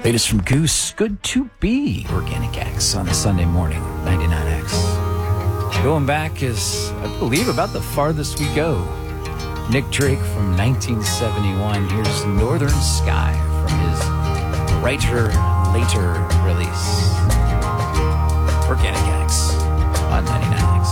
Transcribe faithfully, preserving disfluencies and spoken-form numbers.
Latest from Goose, Good to Be, Organic X on a Sunday morning, ninety-nine X. Going back is, I believe, about the farthest we go. Nick Drake from nineteen seventy-one. Here's Northern Sky from his Writer Later release. Organic X on ninety-nine X.